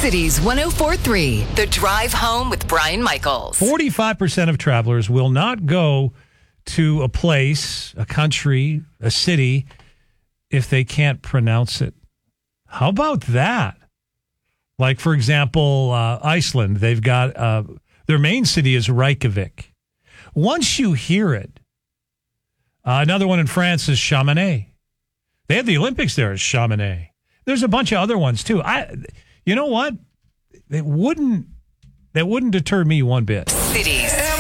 Cities 104.3, The Drive Home with Brian Michaels. 45% of travelers will not go to a place, a country, a city, if they can't pronounce it. How about that? Like, for example, Iceland, they've got their main city is Reykjavik. Once you hear it, another one in France is Chamonix. They had the Olympics there as Chamonix. There's a bunch of other ones too. You know what? That wouldn't deter me one bit. Cities